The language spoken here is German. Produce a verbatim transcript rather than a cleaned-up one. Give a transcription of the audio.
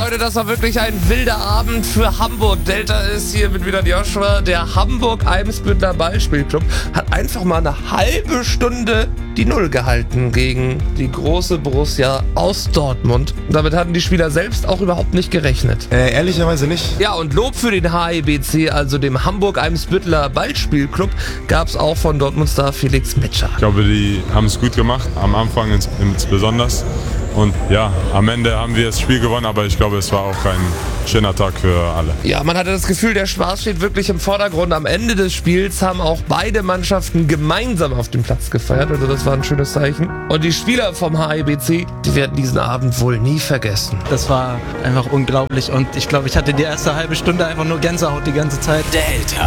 Leute, das war wirklich ein wilder Abend für Hamburg. Delta ist hier mit wieder Joshua. Der Hamburg-Eimsbütteler Ballspielclub hat einfach mal eine halbe Stunde die Null gehalten gegen die große Borussia aus Dortmund. Und damit hatten die Spieler selbst auch überhaupt nicht gerechnet. Äh, ehrlicherweise nicht. Ja, und Lob für den H E B C, also dem Hamburg-Eimsbütteler Ballspielclub, gab es auch von Dortmund-Star Felix Metscher. Ich glaube, die haben es gut gemacht, am Anfang ins, insbesondere. Und ja, am Ende haben wir das Spiel gewonnen, aber ich glaube, es war auch ein schöner Tag für alle. Ja, man hatte das Gefühl, der Spaß steht wirklich im Vordergrund. Am Ende des Spiels haben auch beide Mannschaften gemeinsam auf dem Platz gefeiert. Also das war ein schönes Zeichen. Und die Spieler vom H E B C, die werden diesen Abend wohl nie vergessen. Das war einfach unglaublich und ich glaube, ich hatte die erste halbe Stunde einfach nur Gänsehaut die ganze Zeit. Delta.